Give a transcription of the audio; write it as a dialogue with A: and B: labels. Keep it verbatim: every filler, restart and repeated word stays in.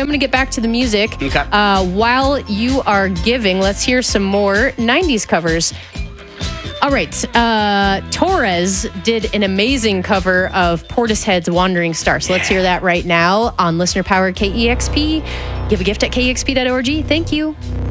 A: I'm going to get back to the music.
B: Okay.
A: Uh, while you are giving, let's hear some more nineties covers. All right. Uh, Torres did an amazing cover of Portishead's Wandering Star. So let's hear that right now on listener-powered K E X P. Give a gift at K E X P dot org. Thank you.